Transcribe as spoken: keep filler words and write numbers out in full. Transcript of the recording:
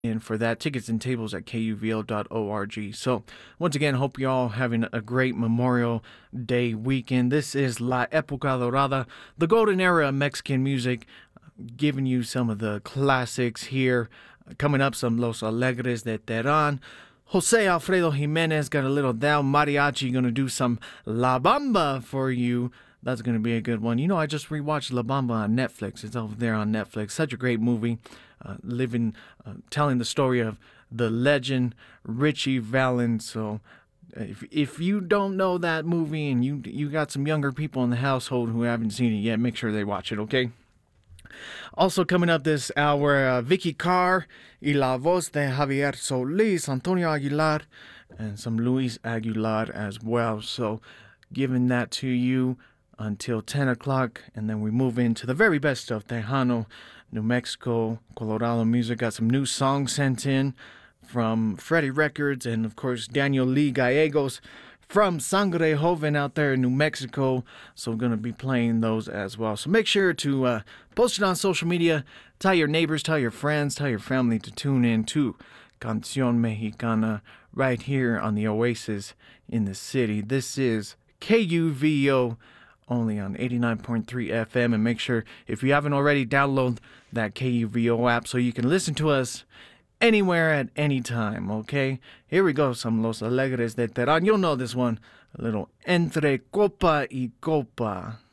in for that. Tickets and tables at K U V O dot org. So, once again, hope you all having a great Memorial Day weekend. This is La Época Dorada, the golden era of Mexican music, giving you some of the classics here. Coming up, some Los Alegres de Terán. Jose Alfredo Jimenez got a little Del Mariachi, gonna do some La Bamba for you. That's going to be a good one. You know, I just rewatched La Bamba on Netflix. It's over there on Netflix. Such a great movie. Uh, living, uh, telling the story of the legend Richie Valens. So if if you don't know that movie and you you got some younger people in the household who haven't seen it yet, make sure they watch it, okay? Also coming up this hour, uh, Vicky Carr y la voz de Javier Solis, Antonio Aguilar, and some Luis Aguilar as well. So giving that to you until ten o'clock, and then we move into the very best of Tejano, New Mexico, Colorado music. Got some new songs sent in from Freddie Records, and of course Daniel Lee Gallegos from Sangre Joven out there in New Mexico. So we're going to be playing those as well. So make sure to uh, post it on social media, tell your neighbors, tell your friends, tell your family to tune in to Canción Mexicana right here on the Oasis in the city. This is K U V O only on eighty-nine point three F M, and make sure, if you haven't already, download that K U V O app so you can listen to us anywhere at any time, okay? Here we go, some Los Alegres de Terán. You'll know this one, a little Entre Copa y Copa.